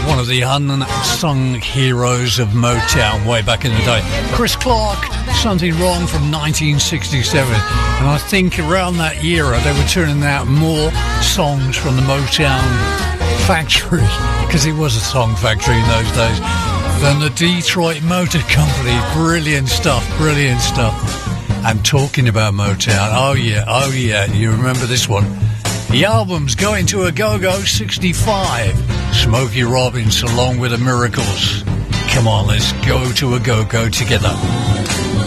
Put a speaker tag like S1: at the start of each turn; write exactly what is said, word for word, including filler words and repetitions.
S1: one of the unsung heroes of Motown way back in the day. Chris Clark, Something Wrong from nineteen sixty-seven. And I think around that era they were turning out more songs from the Motown factory, because it was a song factory in those days, than the Detroit Motor Company. Brilliant stuff, brilliant stuff. And talking about Motown, oh yeah, oh yeah, you remember this one? The album's Going to a Go-Go sixty-five. Smokey Robbins along with the Miracles. Come on, let's go to a go-go together.